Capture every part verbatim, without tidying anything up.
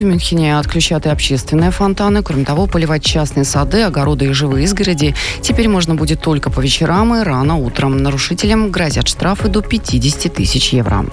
В Мюнхене отключат и общественные фонтаны. Кроме того, поливать частные сады, огороды и живые изгороди теперь можно будет только по вечерам и рано утром. Нарушителям грозят штрафы до пятидесяти тысяч евро.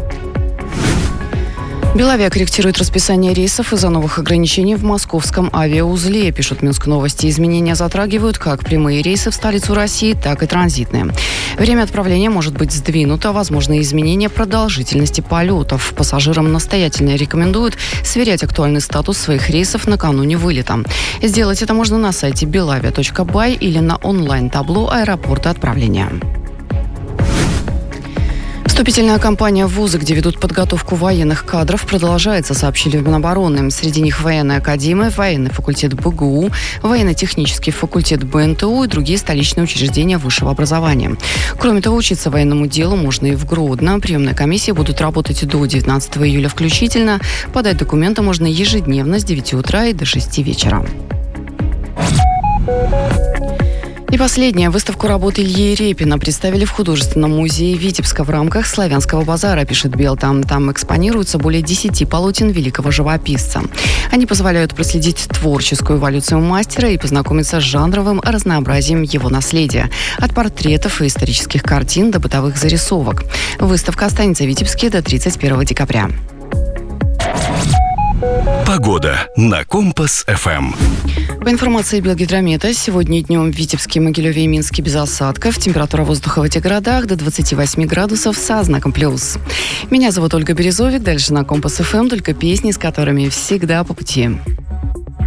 Белавиа корректирует расписание рейсов из-за новых ограничений в московском авиаузле, пишут Минск новости. Изменения затрагивают как прямые рейсы в столицу России, так и транзитные. Время отправления может быть сдвинуто, возможны изменения продолжительности полетов. Пассажирам настоятельно рекомендуют сверять актуальный статус своих рейсов накануне вылета. Сделать это можно на сайте белавиа точка бай или на онлайн-табло аэропорта отправления. Вступительная кампания в вузы, где ведут подготовку военных кадров, продолжается, сообщили в Минобороны. Среди них военная академия, военный факультет БГУ, военно-технический факультет БНТУ и другие столичные учреждения высшего образования. Кроме того, учиться военному делу можно и в Гродно. Приемные комиссии будут работать до девятнадцатого июля включительно. Подать документы можно ежедневно с девяти утра и до шести вечера. И последнее. Выставку работ Ильи Репина представили в художественном музее Витебска в рамках «Славянского базара», пишет Белтам. Там экспонируются более десяти полотен великого живописца. Они позволяют проследить творческую эволюцию мастера и познакомиться с жанровым разнообразием его наследия. От портретов и исторических картин до бытовых зарисовок. Выставка останется в Витебске до тридцать первого декабря. Погода на Компас-ФМ. По информации Белгидромета, сегодня днем в Витебске, Могилеве и Минске без осадков. Температура воздуха в этих городах до двадцати восьми градусов со знаком плюс. Меня зовут Ольга Березовик. Дальше на Компас-ФМ только песни, с которыми всегда по пути.